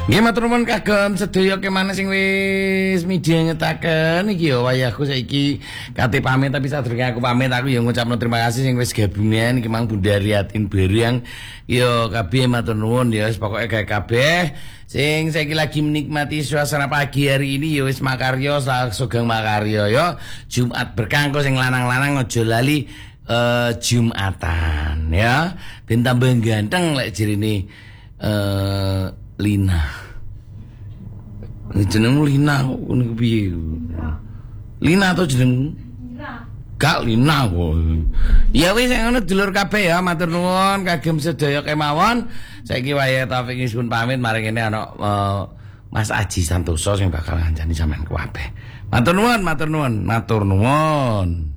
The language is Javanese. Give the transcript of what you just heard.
Nggih matur nuwun kagem sedaya kemana sing wis midhangetaken iki ya wayahku saiki kate pamit tapi sadurunge aku pamit aku ya ngucapno terima kasih sing wis gabungan iki mang Bunda Riatin Barang ya kabeh matur nuwun ya wis pokoke gawe kabeh sing saiki lagi menikmati suasana pagi hari ini ya wis makarya sugeng makarya ya Jumat berkah engko sing lanang-lanang aja lali Jumatan ya ben tambah ganteng lek jirine Lina. Jeneng Lina kok ngono piye? Lina to jeneng? Gak Lina kok. Ya wis ngono dulur kabeh ya matur nuwun kagem sedaya kemawon. Saiki wayahe Taufik nyuwun pamit mari kene ana Mas Aji Santoso sing bakal ngancani sampean kabeh. Matur nuwun, matur nuwun, matur nuwun.